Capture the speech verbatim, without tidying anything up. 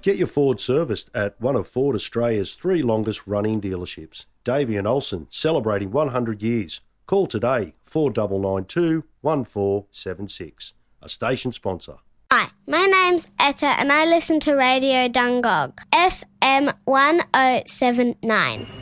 Get your Ford serviced at one of Ford Australia's three longest running dealerships. Davey and Olsen, celebrating one hundred years. Call today, four nine nine two, one four seven six. A station sponsor. Hi, my name's Etta and I listen to Radio Dungog, F M one oh seven point nine.